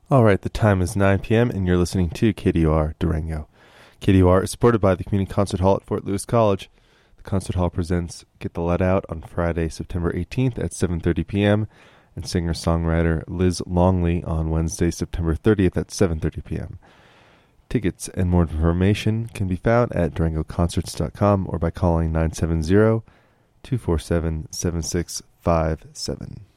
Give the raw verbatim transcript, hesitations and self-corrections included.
All right, the time is nine p.m. and you're listening to K D U R Durango. K D U R is supported by the Community Concert Hall at Fort Lewis College. The Concert Hall presents Get the Let Out on Friday, September eighteenth at seven thirty p.m. and singer-songwriter Liz Longley on Wednesday, September thirtieth at seven thirty p.m. Tickets and more information can be found at durango concerts dot com or by calling nine seven zero, two four seven, seven six five seven.